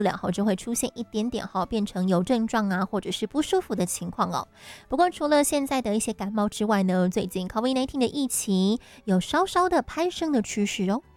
了就会出现一点点变成有症状啊，或者是不舒服的情况哦。不过除了现在的一些感冒之外呢，最近 COVID-19 的疫情有稍稍的攀升的趋势哦。